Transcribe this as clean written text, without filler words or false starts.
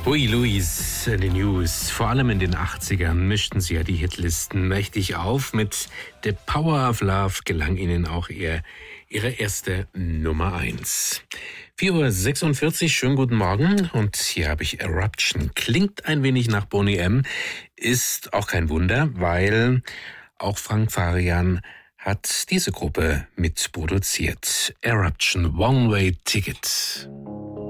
Hui Louis, die News. Vor allem in den 80ern mischten sie ja die Hitlisten mächtig auf. Mit The Power of Love gelang ihnen auch ihre erste Nummer 1. 4:46 Uhr, schönen guten Morgen. Und hier habe ich Eruption. Klingt ein wenig nach Boney M. Ist auch kein Wunder, weil auch Frank Farian hat diese Gruppe mitproduziert. Eruption, One Way Ticket.